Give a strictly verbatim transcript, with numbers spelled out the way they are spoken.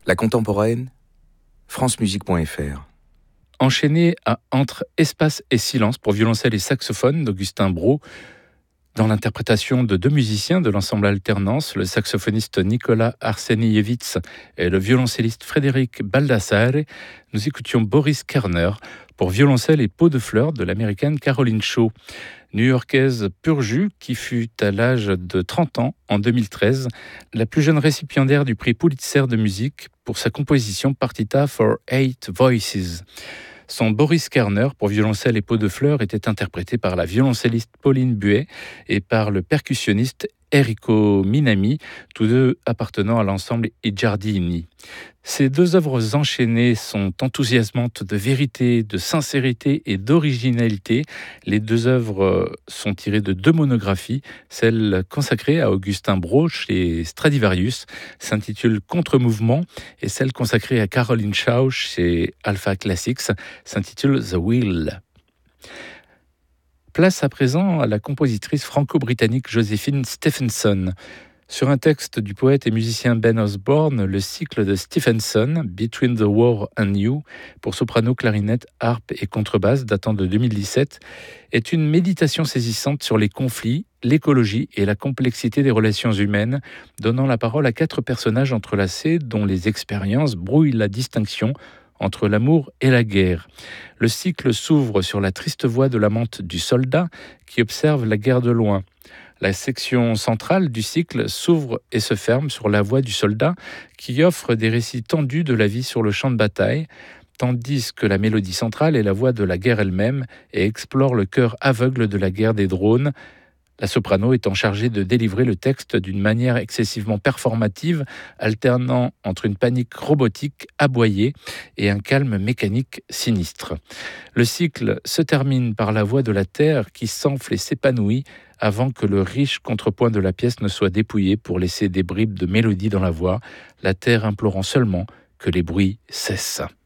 La contemporaine, francemusique point f r. Enchaîné à Entre espace et silence pour violoncelle et saxophone d'Augustin Brault, dans l'interprétation de deux musiciens de l'ensemble Alternance, le saxophoniste Nicolas Arsenievitz et le violoncelliste Frédéric Baldassare, nous écoutions Boris Kerner pour violoncelle et peau de fleurs de l'américaine Caroline Shaw, new-yorkaise pur jus qui fut à l'âge de trente ans en deux mille treize la plus jeune récipiendaire du prix Pulitzer de musique pour sa composition Partita for Eight Voices. Son Boris Kerner pour violoncelle et peau de fleurs était interprété par la violoncelliste Pauline Buet et par le percussionniste Enrico Minami, tous deux appartenant à l'ensemble I Giardini. Ces deux œuvres enchaînées sont enthousiasmantes de vérité, de sincérité et d'originalité. Les deux œuvres sont tirées de deux monographies. Celle consacrée à Augustin Brault chez Stradivarius s'intitule Contre-mouvement et celle consacrée à Caroline Shaw chez Alpha Classics s'intitule The Wheel. Place à présent à la compositrice franco-britannique Joséphine Stephenson. Sur un texte du poète et musicien Ben Osborne, le cycle de Stephenson, Between the War and You, pour soprano, clarinette, harpe et contrebasse, datant de deux mille dix-sept, est une méditation saisissante sur les conflits, l'écologie et la complexité des relations humaines, donnant la parole à quatre personnages entrelacés dont les expériences brouillent la distinction entre l'amour et la guerre. Le cycle s'ouvre sur la triste voix de l'amante du soldat qui observe la guerre de loin. La section centrale du cycle s'ouvre et se ferme sur la voix du soldat qui offre des récits tendus de la vie sur le champ de bataille, tandis que la mélodie centrale est la voix de la guerre elle-même et explore le cœur aveugle de la guerre des drones, la soprano étant chargée de délivrer le texte d'une manière excessivement performative, alternant entre une panique robotique aboyée et un calme mécanique sinistre. Le cycle se termine par la voix de la terre qui s'enfle et s'épanouit avant que le riche contrepoint de la pièce ne soit dépouillé pour laisser des bribes de mélodie dans la voix, la terre implorant seulement que les bruits cessent.